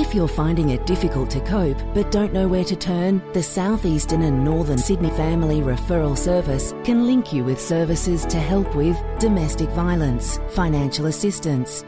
If you're finding it difficult to cope but don't know where to turn, the South Eastern and Northern Sydney Family Referral Service can link you with services to help with domestic violence, financial assistance,